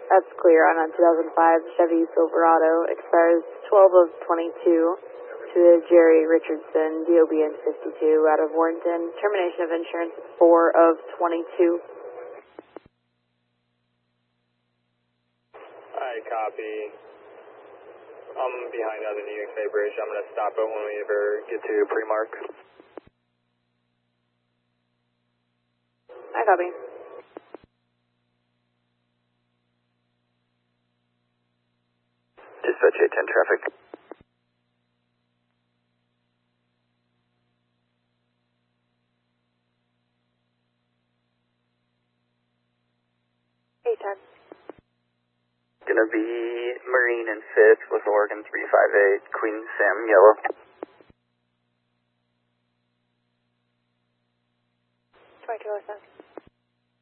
That's clear on a 2005 Chevy Silverado. Expires 12 of 22 to Jerry Richardson, DOB in 52 out of Warrenton. Termination of insurance 4 of 22. I copy. I'm behind on the New York State Bridge. I'm going to stop it when we ever get to pre-mark. I copy. Dispatch 810 traffic. Gonna be Marine and 5th with Oregon 358, Queen Sam, yellow.